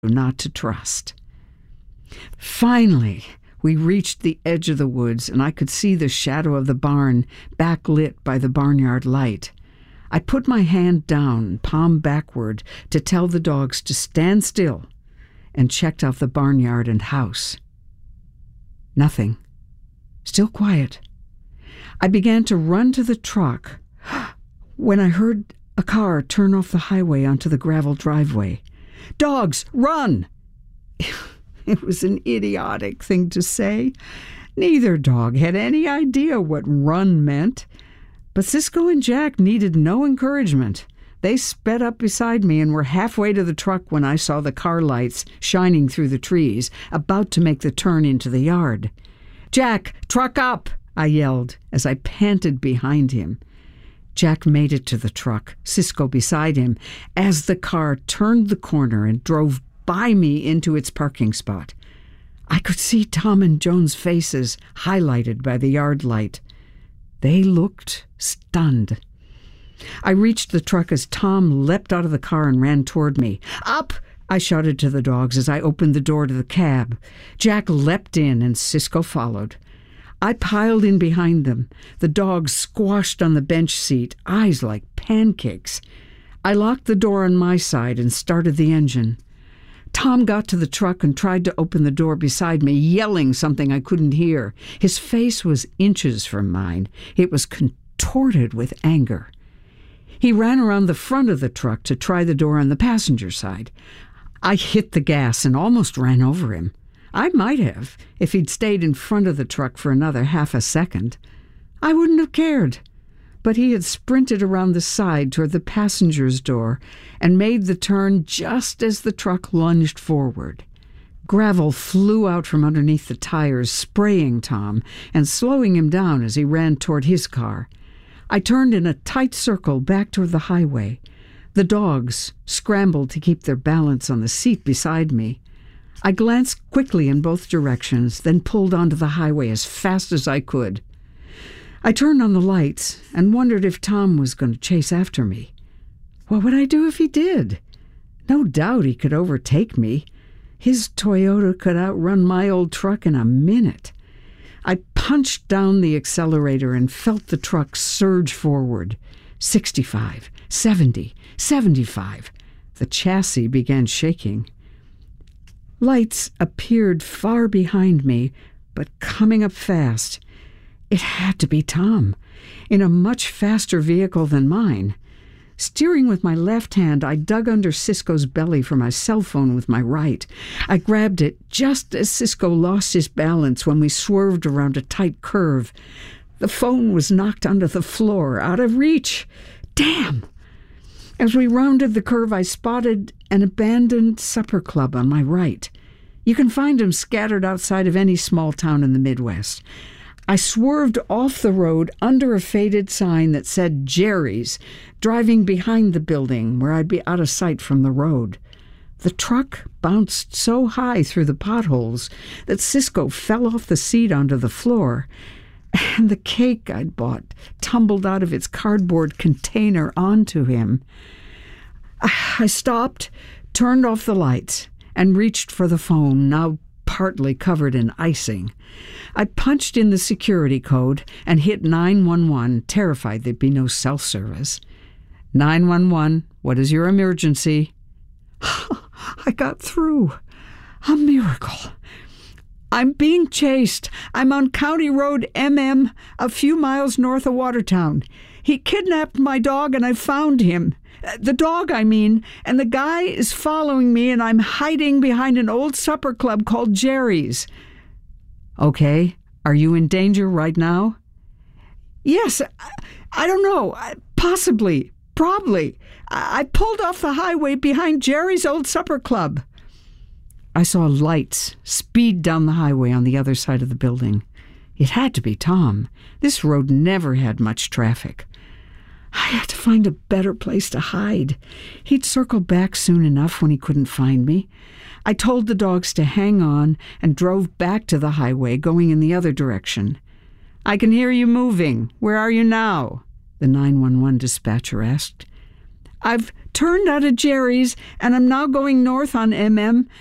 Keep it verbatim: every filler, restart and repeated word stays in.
not to trust. Finally, we reached the edge of the woods, and I could see the shadow of the barn backlit by the barnyard light. I put my hand down, palm backward, to tell the dogs to stand still, and checked out the barnyard and house. Nothing. Still quiet. I began to run to the truck when I heard a car turn off the highway onto the gravel driveway. "Dogs, run!" It was an idiotic thing to say. Neither dog had any idea what run meant. But Cisco and Jack needed no encouragement. They sped up beside me and were halfway to the truck when I saw the car lights shining through the trees, about to make the turn into the yard. "Jack, truck up!" I yelled as I panted behind him. Jack made it to the truck, Cisco beside him, as the car turned the corner and drove by me into its parking spot. I could see Tom and Joan's faces highlighted by the yard light. They looked stunned. I reached the truck as Tom leapt out of the car and ran toward me. "Up!" I shouted to the dogs as I opened the door to the cab. Jack leapt in and Cisco followed. I piled in behind them, the dogs squashed on the bench seat, eyes like pancakes. I locked the door on my side and started the engine. Tom got to the truck and tried to open the door beside me, yelling something I couldn't hear. His face was inches from mine. It was contorted with anger. He ran around the front of the truck to try the door on the passenger side. I hit the gas and almost ran over him. I might have, if he'd stayed in front of the truck for another half a second. I wouldn't have cared. But he had sprinted around the side toward the passenger's door and made the turn just as the truck lunged forward. Gravel flew out from underneath the tires, spraying Tom and slowing him down as he ran toward his car. I turned in a tight circle back toward the highway. The dogs scrambled to keep their balance on the seat beside me. I glanced quickly in both directions, then pulled onto the highway as fast as I could. I turned on the lights and wondered if Tom was going to chase after me. What would I do if he did? No doubt he could overtake me. His Toyota could outrun my old truck in a minute. I punched down the accelerator and felt the truck surge forward. Sixty-five, seventy, seventy-five. The chassis began shaking. Lights appeared far behind me, but coming up fast. It had to be Tom, in a much faster vehicle than mine. Steering with my left hand, I dug under Cisco's belly for my cell phone with my right. I grabbed it just as Cisco lost his balance when we swerved around a tight curve. The phone was knocked onto the floor, out of reach. Damn! As we rounded the curve, I spotted an abandoned supper club on my right. You can find them scattered outside of any small town in the Midwest. I swerved off the road under a faded sign that said Jerry's, driving behind the building where I'd be out of sight from the road. The truck bounced so high through the potholes that Cisco fell off the seat onto the floor, and the cake I'd bought tumbled out of its cardboard container onto him. I stopped, turned off the lights, and reached for the phone, now partly covered in icing. I punched in the security code and hit nine one one, terrified there'd be no cell service. nine one one, what is your emergency? I got through. A miracle. I'm being chased. I'm on County Road M M, a few miles north of Watertown. He kidnapped my dog and I found him. The dog, I mean, and the guy is following me and I'm hiding behind an old supper club called Jerry's. Okay, are you in danger right now? Yes, I, I don't know, possibly, probably. I, I pulled off the highway behind Jerry's old supper club. I saw lights speed down the highway on the other side of the building. It had to be Tom. This road never had much traffic. I had to find a better place to hide. He'd circle back soon enough when he couldn't find me. I told the dogs to hang on and drove back to the highway, going in the other direction. I can hear you moving. Where are you now? The nine one one dispatcher asked. I've turned out of Jerry's, and I'm now going north on M M